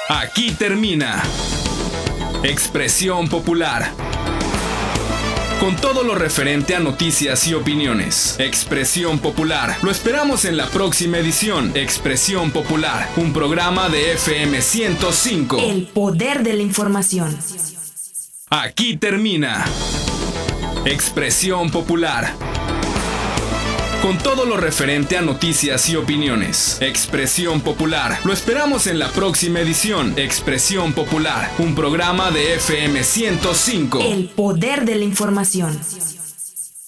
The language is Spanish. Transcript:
Aquí termina Expresión Popular. Con todo lo referente a noticias y opiniones. Expresión Popular. Lo esperamos en la próxima edición. Expresión Popular, un programa de FM 105. El poder de la información. Aquí termina Expresión Popular. Con todo lo referente a noticias y opiniones. Expresión Popular. Lo esperamos en la próxima edición. Expresión Popular, un programa de FM 105. El poder de la información.